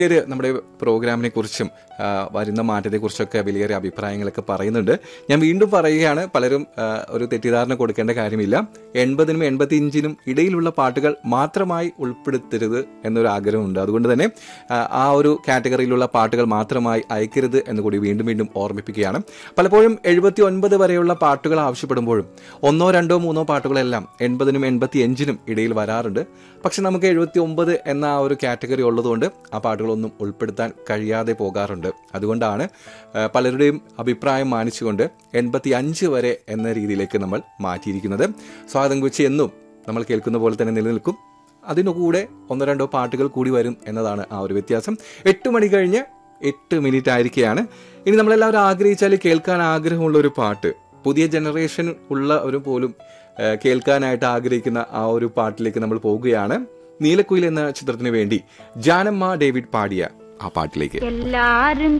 നമ്മുടെ പ്രോഗ്രാമിനെ കുറിച്ചും വരുന്ന മാറ്റത്തെക്കുറിച്ചൊക്കെ വലിയേറെ അഭിപ്രായങ്ങളൊക്കെ പറയുന്നുണ്ട്. ഞാൻ വീണ്ടും പറയുകയാണ്, പലരും ഒരു തെറ്റിദ്ധാരണ കൊടുക്കേണ്ട കാര്യമില്ല. 80-നും 85-നും ഇടയിലുള്ള പാട്ടുകൾ മാത്രമായി ഉൾപ്പെടുത്തരുത് എന്നൊരു ആഗ്രഹമുണ്ട്. അതുകൊണ്ട് തന്നെ ആ ഒരു കാറ്റഗറിയിലുള്ള പാട്ടുകൾ മാത്രമായി അയക്കരുത് എന്നുകൂടി വീണ്ടും വീണ്ടും ഓർമ്മിപ്പിക്കുകയാണ്. പലപ്പോഴും 79 വരെയുള്ള പാട്ടുകൾ ആവശ്യപ്പെടുമ്പോഴും 1, 2, 3 പാട്ടുകളെല്ലാം 80-നും 85-നും ഇടയിൽ വരാറുണ്ട്. പക്ഷെ നമുക്ക് 79 എന്ന ആ ഒരു കാറ്റഗറി ഉള്ളതുകൊണ്ട് ആ പാട്ടുകളൊന്നും ഉൾപ്പെടുത്താൻ കഴിയാതെ പോകാറുണ്ട്. അതുകൊണ്ടാണ് പലരുടെയും അഭിപ്രായം മാനിച്ചുകൊണ്ട് 85 വരെ എന്ന രീതിയിലേക്ക് നമ്മൾ മാറ്റിയിരിക്കുന്നത്. സ്വാഗതം കൊച്ചി എന്നും നമ്മൾ കേൾക്കുന്ന പോലെ തന്നെ നിലനിൽക്കും. അതിനുകൂടെ 1-2 പാട്ടുകൾ കൂടി വരും എന്നതാണ് ആ ഒരു വ്യത്യാസം. 8 മണി കഴിഞ്ഞ് 8 മിനിറ്റ് ആയിരിക്കുകയാണ്. ഇനി നമ്മളെല്ലാവരും ആഗ്രഹിച്ചാൽ കേൾക്കാൻ ആഗ്രഹമുള്ള ഒരു പാട്ട്, പുതിയ ജനറേഷൻ ഉള്ളവരും പോലും കേൾക്കാനായിട്ട് ആഗ്രഹിക്കുന്ന ആ ഒരു പാട്ടിലേക്ക് നമ്മൾ പോവുകയാണ്. നീലക്കുയിൽ എന്ന ചിത്രത്തിന് വേണ്ടി ജാനമ്മ ഡേവിഡ് പാടിയ ആ പാട്ടിലേക്ക്. എല്ലാരും